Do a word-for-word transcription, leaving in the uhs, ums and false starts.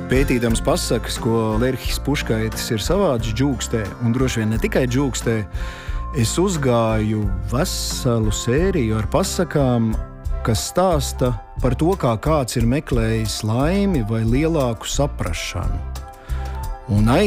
Pētīdams pasakas, ko Lerhis Puškaitis ir savāds džūkstē, un droši vien ne tikai džūkstē, es uzgāju veselu sēriju ar pasakām, kas stāsta par to, kā kāds ir meklējis laimi vai lielāku saprašanu. Un